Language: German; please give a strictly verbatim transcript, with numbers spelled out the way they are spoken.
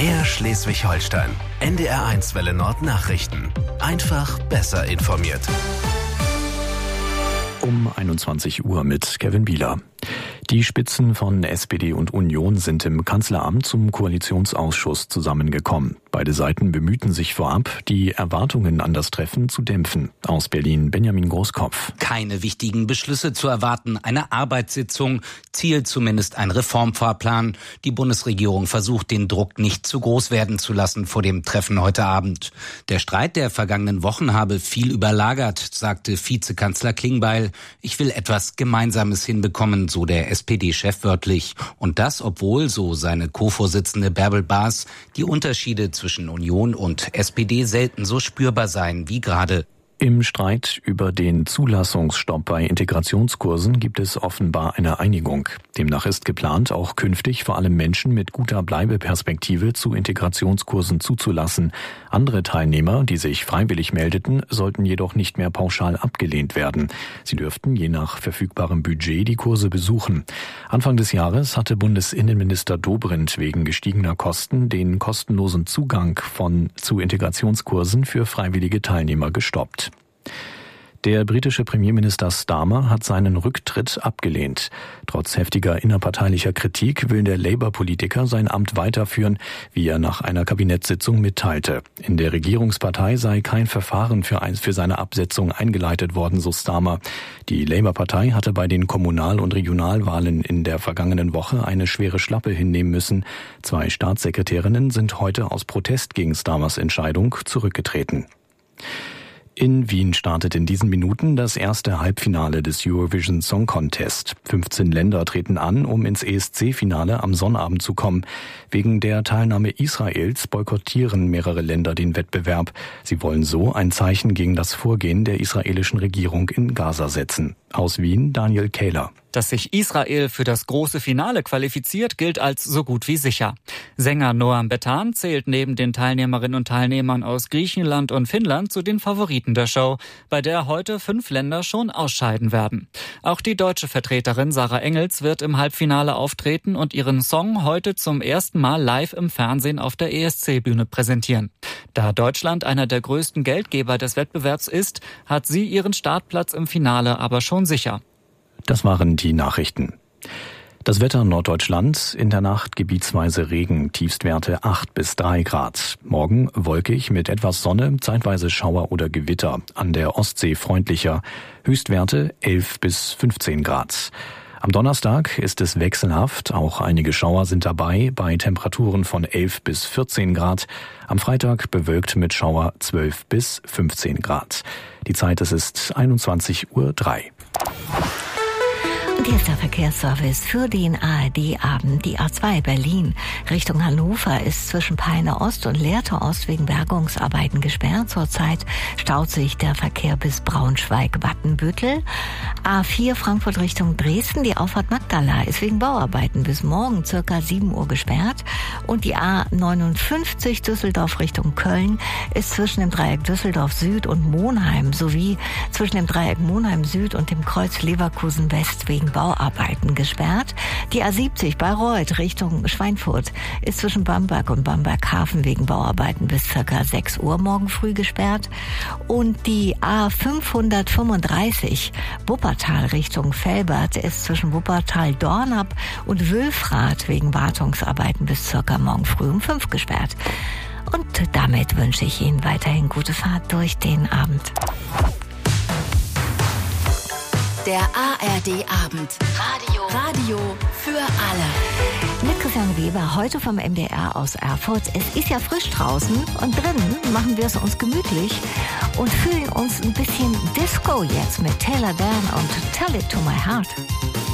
Mehr Schleswig-Holstein. N D R eins Welle Nord Nachrichten. Einfach besser informiert. Um einundzwanzig Uhr mit Kevin Bieler. Die Spitzen von S P D und Union sind im Kanzleramt zum Koalitionsausschuss zusammengekommen. Beide Seiten bemühten sich vorab, die Erwartungen an das Treffen zu dämpfen. Aus Berlin Benjamin Großkopf. Keine wichtigen Beschlüsse zu erwarten, eine Arbeitssitzung, Ziel zumindest ein Reformfahrplan. Die Bundesregierung versucht, den Druck nicht zu groß werden zu lassen vor dem Treffen heute Abend. Der Streit der vergangenen Wochen habe viel überlagert, sagte Vizekanzler Klingbeil. Ich will etwas Gemeinsames hinbekommen, so der S P D-Chef wörtlich. Und das, obwohl, so seine Co-Vorsitzende Bärbel Baas, die Unterschiede zwischen Union und S P D selten so spürbar seien wie gerade. Im Streit über den Zulassungsstopp bei Integrationskursen gibt es offenbar eine Einigung. Demnach ist geplant, auch künftig vor allem Menschen mit guter Bleibeperspektive zu Integrationskursen zuzulassen. Andere Teilnehmer, die sich freiwillig meldeten, sollten jedoch nicht mehr pauschal abgelehnt werden. Sie dürften je nach verfügbarem Budget die Kurse besuchen. Anfang des Jahres hatte Bundesinnenminister Dobrindt wegen gestiegener Kosten den kostenlosen Zugang von zu Integrationskursen für freiwillige Teilnehmer gestoppt. Der britische Premierminister Starmer hat seinen Rücktritt abgelehnt. Trotz heftiger innerparteilicher Kritik will der Labour-Politiker sein Amt weiterführen, wie er nach einer Kabinettssitzung mitteilte. In der Regierungspartei sei kein Verfahren für, ein, für seine Absetzung eingeleitet worden, so Starmer. Die Labour-Partei hatte bei den Kommunal- und Regionalwahlen in der vergangenen Woche eine schwere Schlappe hinnehmen müssen. Zwei Staatssekretärinnen sind heute aus Protest gegen Starmers Entscheidung zurückgetreten. In Wien startet in diesen Minuten das erste Halbfinale des Eurovision Song Contest. fünfzehn Länder treten an, um ins E S C-Finale am Sonnabend zu kommen. Wegen der Teilnahme Israels boykottieren mehrere Länder den Wettbewerb. Sie wollen so ein Zeichen gegen das Vorgehen der israelischen Regierung in Gaza setzen. Aus Wien Daniel Kähler. Dass sich Israel für das große Finale qualifiziert, gilt als so gut wie sicher. Sänger Noam Betan zählt neben den Teilnehmerinnen und Teilnehmern aus Griechenland und Finnland zu den Favoriten der Show, bei der heute fünf Länder schon ausscheiden werden. Auch die deutsche Vertreterin Sarah Engels wird im Halbfinale auftreten und ihren Song heute zum ersten Mal live im Fernsehen auf der E S C-Bühne präsentieren. Da Deutschland einer der größten Geldgeber des Wettbewerbs ist, hat sie ihren Startplatz im Finale aber schon sicher. Das waren die Nachrichten. Das Wetter Norddeutschland, in der Nacht gebietsweise Regen, Tiefstwerte acht bis drei Grad. Morgen wolkig mit etwas Sonne, zeitweise Schauer oder Gewitter, an der Ostsee freundlicher, Höchstwerte elf bis fünfzehn Grad. Am Donnerstag ist es wechselhaft, auch einige Schauer sind dabei, bei Temperaturen von elf bis vierzehn Grad. Am Freitag bewölkt mit Schauer zwölf bis fünfzehn Grad. Die Zeit, es ist einundzwanzig Uhr drei. Und hier ist der Verkehrsservice für den A R D-Abend. Die A zwei Berlin Richtung Hannover ist zwischen Peine Ost und Lehrte Ost wegen Bergungsarbeiten gesperrt. Zurzeit staut sich der Verkehr bis Braunschweig-Wattenbüttel. A vier Frankfurt Richtung Dresden, die Auffahrt Magdala ist wegen Bauarbeiten bis morgen circa sieben Uhr gesperrt. Und die A neunundfünfzig Düsseldorf Richtung Köln ist zwischen dem Dreieck Düsseldorf Süd und Monheim sowie zwischen dem Dreieck Monheim Süd und dem Kreuz Leverkusen West wegen Bauarbeiten gesperrt. Die A siebzig Bayreuth Richtung Schweinfurt ist zwischen Bamberg und Bamberg-Hafen wegen Bauarbeiten bis circa sechs Uhr morgen früh gesperrt. Und die A fünfhundertfünfunddreißig Wuppertal Richtung Velbert ist zwischen Wuppertal-Dornap und Wülfrath wegen Wartungsarbeiten bis circa morgen früh um fünf gesperrt. Und damit wünsche ich Ihnen weiterhin gute Fahrt durch den Abend. Der A R D-Abend. Radio. Radio für alle. Mit Christian Weber, heute vom M D R aus Erfurt. Es ist ja frisch draußen und drinnen machen wir es uns gemütlich und fühlen uns ein bisschen Disco jetzt mit Taylor Dan und Tell It to My Heart.